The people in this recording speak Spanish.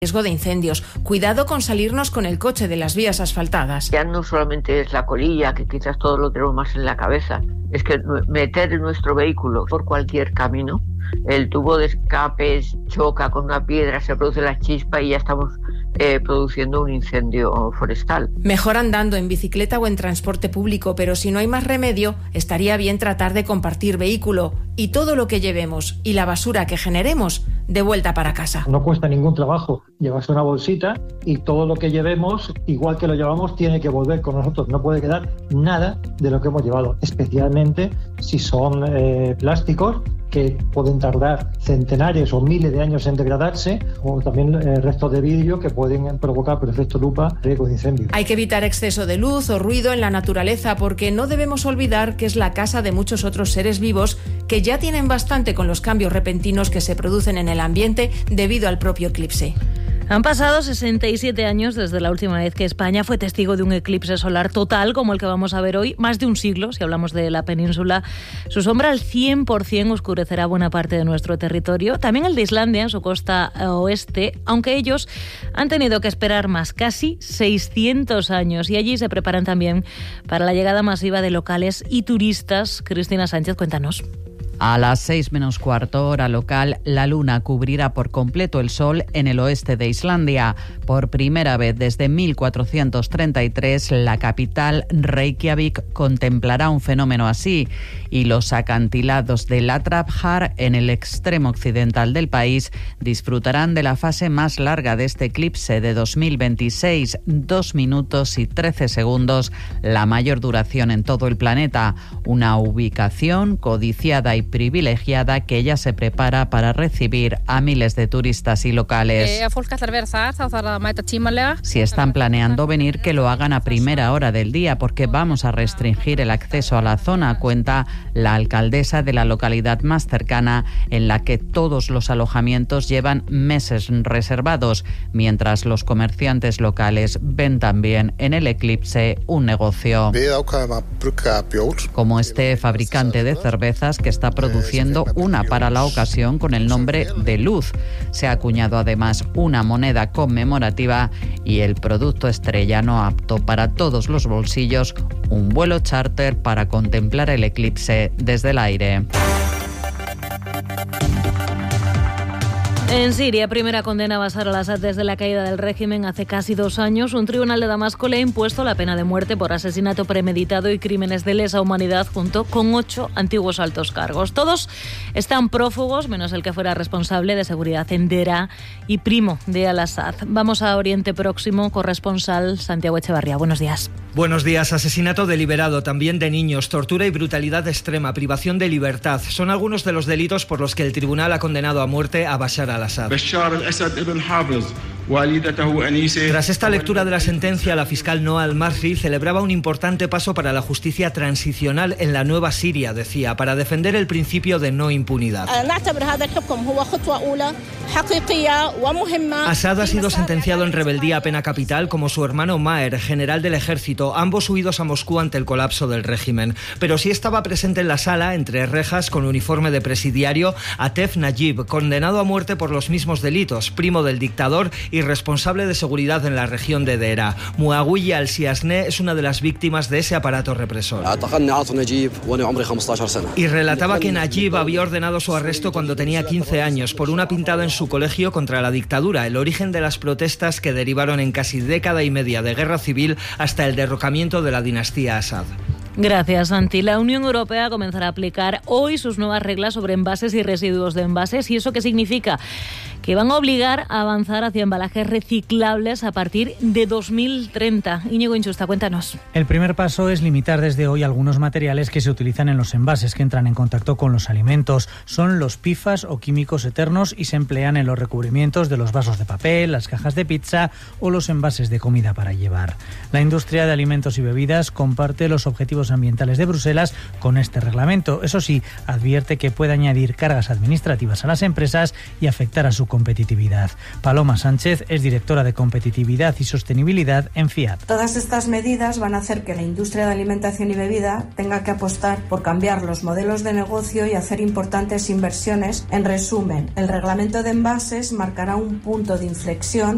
riesgo de incendios. Cuidado con salirnos con el coche de las vías asfaltadas. Ya no solamente es la colilla, que quizás todos lo tenemos más en la cabeza, es que meter nuestro vehículo por cualquier camino, el tubo de escape choca con una piedra, se produce la chispa y ya estamos produciendo un incendio forestal. Mejor andando, en bicicleta o en transporte público, pero si no hay más remedio, estaría bien tratar de compartir vehículo y todo lo que llevemos y la basura que generemos de vuelta para casa. No cuesta ningún trabajo llevarse una bolsita y todo lo que llevemos, igual que lo llevamos, tiene que volver con nosotros. No puede quedar nada de lo que hemos llevado, especialmente si son plásticos que pueden tardar centenares o miles de años en degradarse, o también restos de vidrio que pueden provocar por efecto lupa riesgo de incendio. Hay que evitar exceso de luz o ruido en la naturaleza, porque no debemos olvidar que es la casa de muchos otros seres vivos que ya tienen bastante con los cambios repentinos que se producen en el ambiente debido al propio eclipse. Han pasado 67 años desde la última vez que España fue testigo de un eclipse solar total como el que vamos a ver hoy, más de un siglo, si hablamos de la península. Su sombra al 100% oscurecerá buena parte de nuestro territorio, también el de Islandia en su costa oeste, aunque ellos han tenido que esperar más, casi 600 años, y allí se preparan también para la llegada masiva de locales y turistas. Cristina Sánchez, cuéntanos. A las 6:15 hora local, la luna cubrirá por completo el sol en el oeste de Islandia. Por primera vez desde 1433, la capital, Reykjavik, contemplará un fenómeno así, y los acantilados de Latrapjar, en el extremo occidental del país, disfrutarán de la fase más larga de este eclipse de 2026, 2 minutos y 13 segundos, la mayor duración en todo el planeta. Una ubicación codiciada y privilegiada que ya se prepara para recibir a miles de turistas y locales. Si están planeando venir, que lo hagan a primera hora del día, porque vamos a restringir el acceso a la zona, cuenta la alcaldesa de la localidad más cercana, en la que todos los alojamientos llevan meses reservados, mientras los comerciantes locales ven también en el eclipse un negocio. Como este fabricante de cervezas, que está produciendo una para la ocasión con el nombre de Luz. Se ha acuñado además una moneda conmemorativa y el producto estrella, no apto para todos los bolsillos, un vuelo charter para contemplar el eclipse desde el aire. En Siria, primera condena a Bashar al-Assad desde la caída del régimen hace casi 2 años. Un tribunal de Damasco le ha impuesto la pena de muerte por asesinato premeditado y crímenes de lesa humanidad, junto con 8 antiguos altos cargos. Todos están prófugos, menos el que fuera responsable de seguridad en Deraa y primo de al-Assad. Vamos a Oriente Próximo, corresponsal Santiago Echevarría. Buenos días. Buenos días. Asesinato deliberado, también de niños, tortura y brutalidad extrema, privación de libertad. Son algunos de los delitos por los que el tribunal ha condenado a muerte a Bashar al-Assad. Tras esta lectura de la sentencia, la fiscal Noa al-Marri celebraba un importante paso para la justicia transicional en la nueva Siria, decía, para defender el principio de no impunidad. Assad ha sido sentenciado en rebeldía a pena capital, como su hermano Maher, general del ejército, ambos huidos a Moscú ante el colapso del régimen. Pero sí estaba presente en la sala, entre rejas, con uniforme de presidiario, Atef Najib, condenado a muerte por los mismos delitos, primo del dictador y responsable de seguridad en la región de Deraa. Muawiya al-Siasné es una de las víctimas de ese aparato represor. Y relataba que Najib había ordenado su arresto cuando tenía 15 años por una pintada en su colegio contra la dictadura, el origen de las protestas que derivaron en casi década y media de guerra civil hasta el derrocamiento de la dinastía Assad. Gracias, Santi. La Unión Europea comenzará a aplicar hoy sus nuevas reglas sobre envases y residuos de envases. ¿Y eso qué significa? Que van a obligar a avanzar hacia embalajes reciclables a partir de 2030. Íñigo Inchusta, cuéntanos. El primer paso es limitar desde hoy algunos materiales que se utilizan en los envases que entran en contacto con los alimentos. Son los PFAS o químicos eternos y se emplean en los recubrimientos de los vasos de papel, las cajas de pizza o los envases de comida para llevar. La industria de alimentos y bebidas comparte los objetivos ambientales de Bruselas con este reglamento. Eso sí, advierte que puede añadir cargas administrativas a las empresas y afectar a su competitividad. Paloma Sánchez es directora de Competitividad y Sostenibilidad en Fiat. Todas estas medidas van a hacer que la industria de alimentación y bebida tenga que apostar por cambiar los modelos de negocio y hacer importantes inversiones. En resumen, el reglamento de envases marcará un punto de inflexión